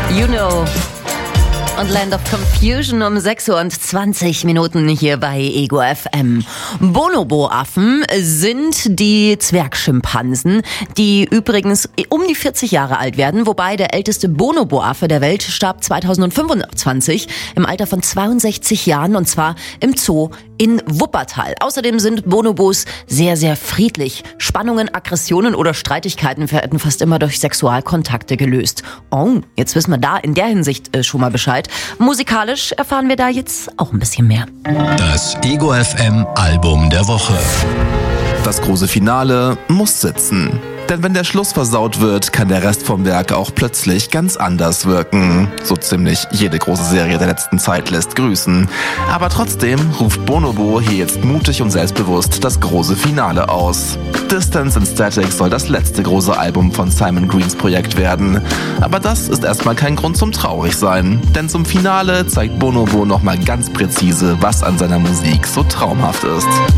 You know. Und Land of Confusion um 6:20 Uhr hier bei Ego FM. Bonobo-Affen sind die Zwergschimpansen, die übrigens um die 40 Jahre alt werden, wobei der älteste Bonobo-Affe der Welt starb 2025 im Alter von 62 Jahren und zwar im Zoo in Wuppertal. Außerdem sind Bonobos sehr, sehr friedlich. Spannungen, Aggressionen oder Streitigkeiten werden fast immer durch Sexualkontakte gelöst. Oh, jetzt wissen wir da in der Hinsicht schon mal Bescheid. Musikalisch erfahren wir da jetzt auch ein bisschen mehr. Das Ego FM Album der Woche. Das große Finale muss sitzen. Denn wenn der Schluss versaut wird, kann der Rest vom Werk auch plötzlich ganz anders wirken. So ziemlich jede große Serie der letzten Zeit lässt grüßen. Aber trotzdem ruft Bonobo hier jetzt mutig und selbstbewusst das große Finale aus. Distance and Static soll das letzte große Album von Simon Greens Projekt werden. Aber das ist erstmal kein Grund zum Traurigsein. Denn zum Finale zeigt Bonobo nochmal ganz präzise, was an seiner Musik so traumhaft ist.